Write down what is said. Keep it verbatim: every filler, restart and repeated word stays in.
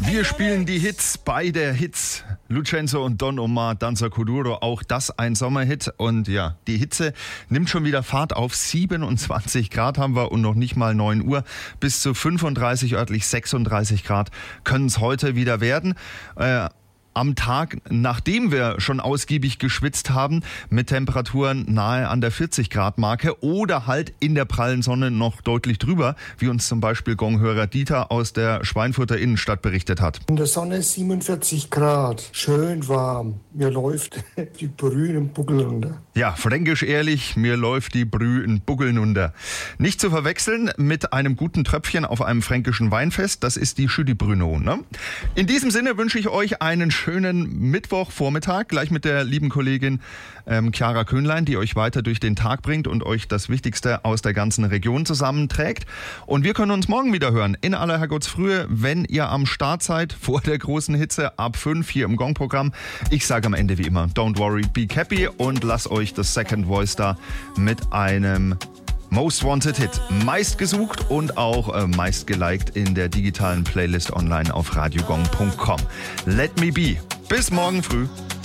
Wir spielen die Hits bei der Hits. Lucenzo und Don Omar, Danza Kuduro, auch das ein Sommerhit. Und ja, die Hitze nimmt schon wieder Fahrt auf. siebenundzwanzig Grad haben wir und noch nicht mal neun Uhr. Bis zu fünfunddreißig, örtlich sechsunddreißig Grad können es heute wieder werden. Äh, Am Tag, nachdem wir schon ausgiebig geschwitzt haben, mit Temperaturen nahe an der vierzig Grad Marke oder halt in der prallen Sonne noch deutlich drüber, wie uns zum Beispiel Gonghörer Dieter aus der Schweinfurter Innenstadt berichtet hat. In der Sonne ist siebenundvierzig Grad, schön warm. Mir läuft die Brühe im Buckel runter. Ja, fränkisch ehrlich, mir läuft die Brühe in Buckeln runter. Nicht zu verwechseln mit einem guten Tröpfchen auf einem fränkischen Weinfest, das ist die Schütti-Brüno, ne? In diesem Sinne wünsche ich euch einen schönen Mittwochvormittag, gleich mit der lieben Kollegin ähm, Chiara Köhnlein, die euch weiter durch den Tag bringt und euch das Wichtigste aus der ganzen Region zusammenträgt. Und wir können uns morgen wieder hören, in aller Herrgottsfrühe, wenn ihr am Start seid, vor der großen Hitze, ab fünf hier im Gong-Programm. Ich sage am Ende wie immer, don't worry, be happy und lasst euch das Second Voice da mit einem Most Wanted Hit. Meist gesucht und auch äh, meist geliked in der digitalen Playlist online auf radiogong punkt com. Let me be. Bis morgen früh.